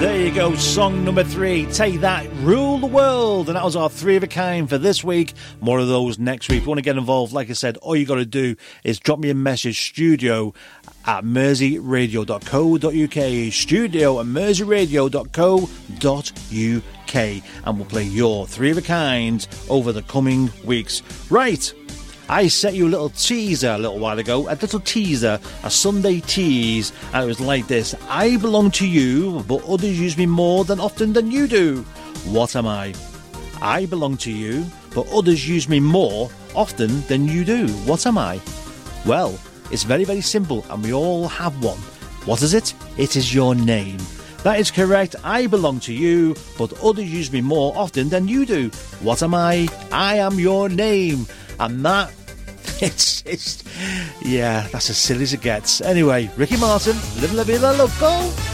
There you go, song number 3, Take That, Rule the World. And that was our 3 of a kind for this week. More of those next week. If you want to get involved, like I said, all you got to do is drop me a message, studio at merseyradio.co.uk, studio at merseyradio.co.uk, and we'll play your 3 of a kind over the coming weeks. Right. I set you a little teaser a little while ago, a Sunday tease, and it was like this. I belong to you, but others use me more than often than you do. What am I? I belong to you, but others use me more often than you do. What am I? Well, it's very, very simple, and we all have one. What is it? It is your name. That is correct. I belong to you, but others use me more often than you do. What am I? I am your name. And that, yeah, that's as silly as it gets. Anyway, Ricky Martin, Live La Vida Loco.